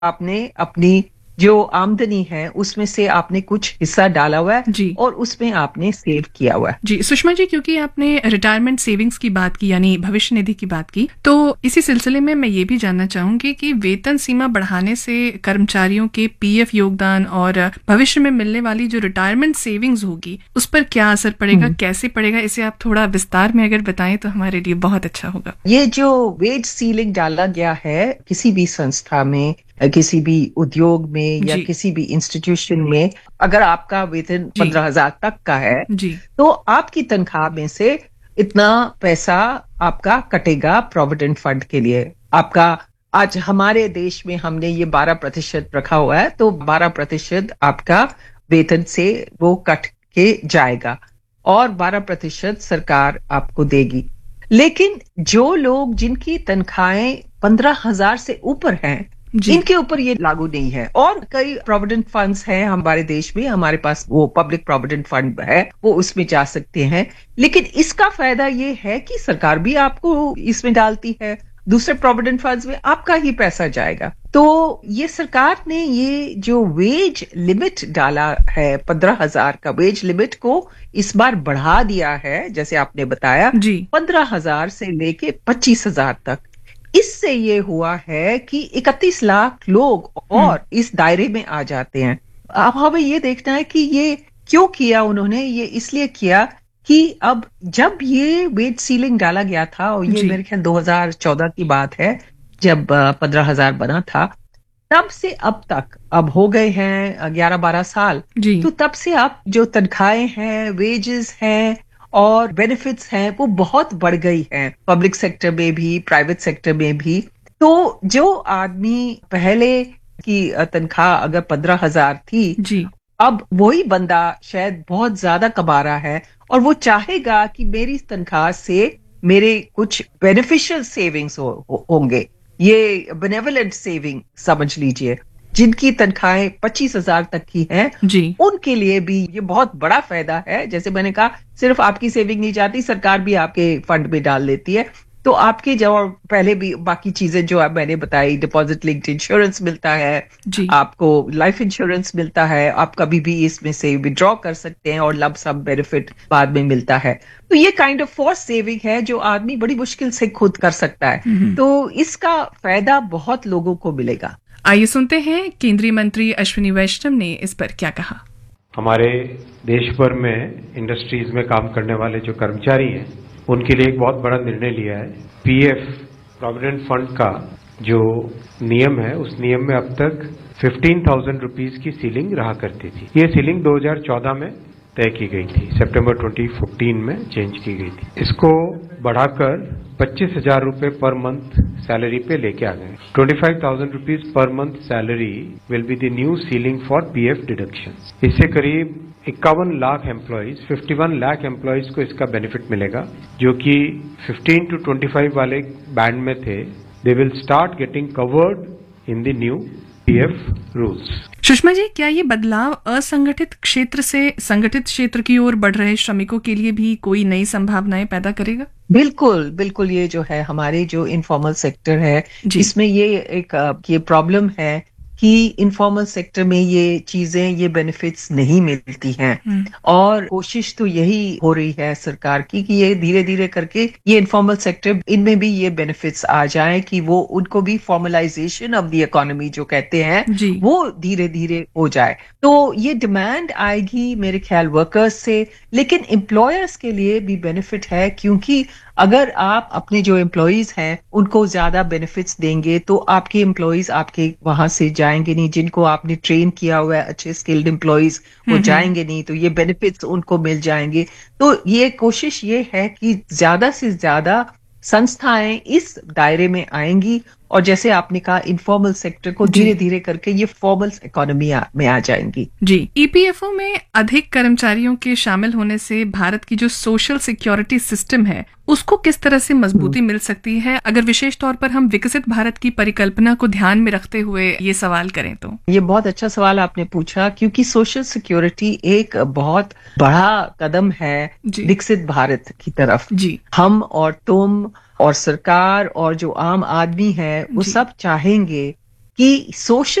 आपने अपनी जो आमदनी है उसमें से आपने कुछ हिस्सा डाला हुआ है जी और उसमें आपने सेव किया हुआ है। जी सुषमा जी, क्योंकि आपने रिटायरमेंट सेविंग्स की बात की यानी भविष्य निधि की बात की, तो इसी सिलसिले में मैं ये भी जानना चाहूंगी कि वेतन सीमा बढ़ाने से कर्मचारियों के पीएफ योगदान और भविष्य में मिलने वाली जो रिटायरमेंट सेविंग्स होगी उस पर क्या असर पड़ेगा, कैसे पड़ेगा, इसे आप थोड़ा विस्तार में अगर बताएं तो हमारे लिए बहुत अच्छा होगा। ये जो वेज सीलिंग डाला गया है किसी भी संस्था में, किसी भी उद्योग में या जी किसी भी इंस्टीट्यूशन में, अगर आपका वेतन जी 15,000 तक का है जी तो आपकी तनख्वाह में से इतना पैसा आपका कटेगा प्रोविडेंट फंड के लिए। आपका आज हमारे देश में हमने ये 12% रखा हुआ है, तो 12% आपका वेतन से वो कट के जाएगा और 12% सरकार आपको देगी। लेकिन जो लोग जिनकी तनख्वाहें 15,000 से ऊपर हैं, जी इनके ऊपर ये लागू नहीं है। और कई प्रोविडेंट फंड्स हैं हमारे देश में, हमारे पास वो पब्लिक प्रोविडेंट फंड है, वो उसमें जा सकते हैं। लेकिन इसका फायदा ये है कि सरकार भी आपको इसमें डालती है, दूसरे प्रोविडेंट फंड्स में आपका ही पैसा जाएगा। तो ये सरकार ने ये जो वेज लिमिट डाला है 15,000 का वेज लिमिट को इस बार बढ़ा दिया है, जैसे आपने बताया जी 15,000 से लेके 25,000 तक। इससे ये हुआ है कि 31 लाख लोग और इस दायरे में आ जाते हैं। अब हमें ये देखना है कि ये क्यों किया उन्होंने। ये इसलिए किया कि अब जब ये वेज सीलिंग डाला गया था, और ये जी मेरे ख्याल 2014 की बात है जब 15,000 बना था, तब से अब तक अब हो गए हैं 11-12 साल। जी तो तब से अब जो तनख्वाहें हैं, वेजेस हैं और बेनिफिट्स हैं वो बहुत बढ़ गई हैं, पब्लिक सेक्टर में भी प्राइवेट सेक्टर में भी। तो जो आदमी पहले की तनख्वाह अगर 15,000 थी, जी अब वही बंदा शायद बहुत ज्यादा कमा रहा है और वो चाहेगा कि मेरी तनख्वाह से मेरे कुछ बेनिफिशियल सेविंग्स होंगे। ये बेनेवलेंट सेविंग समझ लीजिए। जिनकी तनख्वाहें 25,000 तक की हैं, जी उनके लिए भी ये बहुत बड़ा फायदा है। जैसे मैंने कहा, सिर्फ आपकी सेविंग नहीं जाती, सरकार भी आपके फंड में डाल लेती है। तो आपके जो पहले भी बाकी चीजें जो मैंने बताई, डिपॉजिट लिंक्ड इंश्योरेंस मिलता है, जी आपको लाइफ इंश्योरेंस मिलता है, आप कभी भी इसमें से विड्रॉ कर सकते हैं और लंप सम बेनिफिट बाद में मिलता है। तो ये काइंड ऑफ फोर्स सेविंग है जो आदमी बड़ी मुश्किल से खुद कर सकता है। तो इसका फायदा बहुत लोगों को मिलेगा। आइए सुनते हैं केंद्रीय मंत्री अश्विनी वैष्णव ने इस पर क्या कहा। हमारे देश भर में इंडस्ट्रीज में काम करने वाले जो कर्मचारी हैं उनके लिए एक बहुत बड़ा निर्णय लिया है। पीएफ प्रोविडेंट फंड का जो नियम है उस नियम में अब तक 15,000 रुपीज की सीलिंग रहा करती थी। ये सीलिंग 2014 में तय की गई थी, सितंबर 2015 में चेंज की गई थी। इसको बढ़ाकर 25,000 रुपए पर मंथ सैलरी पे लेके आ गए। 25,000 rupees per month salary will be the new ceiling for PF deduction. इससे करीब 51 लाख एम्प्लॉइज, 51 लाख एम्प्लॉइज को इसका बेनिफिट मिलेगा, जो कि 15 to 25 वाले बैंड में थे। They will start getting covered in the new PF rules. Sushma ji, क्या ये बदलाव असंगठित क्षेत्र से संगठित क्षेत्र की ओर बढ़ रहे श्रमिकों के लिए भी कोई नई संभावनाएं पैदा करेगा? बिल्कुल बिल्कुल। ये जो है हमारे जो इनफॉर्मल सेक्टर है, इसमें ये एक ये प्रॉब्लम है कि इनफॉर्मल सेक्टर में ये चीजें, ये बेनिफिट्स नहीं मिलती हैं। और कोशिश तो यही हो रही है सरकार की कि ये धीरे धीरे करके ये इनफॉर्मल सेक्टर, इनमें भी ये बेनिफिट्स आ जाए कि वो उनको भी फॉर्मलाइजेशन ऑफ द इकोनॉमी जो कहते हैं वो धीरे धीरे हो जाए। तो ये डिमांड आएगी मेरे ख्याल वर्कर्स से, लेकिन एम्प्लॉयर्स के लिए भी बेनिफिट है, क्योंकि अगर आप अपने जो एम्प्लॉइज हैं उनको ज्यादा बेनिफिट्स देंगे तो आपके एम्प्लॉइज आपके वहां से जाएंगे नहीं। जिनको आपने ट्रेन किया हुआ है, अच्छे स्किल्ड एम्प्लॉइज, वो जाएंगे नहीं, तो ये बेनिफिट्स उनको मिल जाएंगे। तो ये कोशिश ये है कि ज्यादा से ज्यादा संस्थाएं इस दायरे में आएंगी और जैसे आपने कहा इनफॉर्मल सेक्टर को धीरे धीरे करके ये फॉर्मल इकोनॉमी में आ जाएंगी। जी, ईपीएफओ में अधिक कर्मचारियों के शामिल होने से भारत की जो सोशल सिक्योरिटी सिस्टम है उसको किस तरह से मजबूती मिल सकती है, अगर विशेष तौर पर हम विकसित भारत की परिकल्पना को ध्यान में रखते हुए ये सवाल करें तो? ये बहुत अच्छा सवाल आपने पूछा, क्योंकि सोशल सिक्योरिटी एक बहुत बड़ा कदम है विकसित भारत की तरफ। हम और तुम और सरकार और जो आम आदमी है वो सब चाहेंगे कि सोशल